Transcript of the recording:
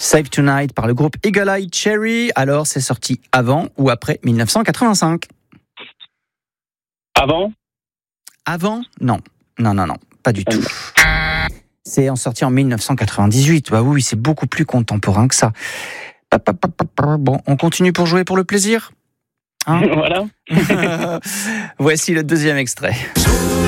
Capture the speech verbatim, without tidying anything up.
Save Tonight par le groupe Eagle Eye Cherry. Alors, c'est sorti avant ou après dix-neuf cent quatre-vingt-cinq? Avant? Avant? Non. Non, non, non. Pas du tout. C'est en sorti en dix-neuf cent quatre-vingt-dix-huit. Bah oui, c'est beaucoup plus contemporain que ça. Bon, on continue pour jouer pour le plaisir, hein? Voilà. Voici le deuxième extrait.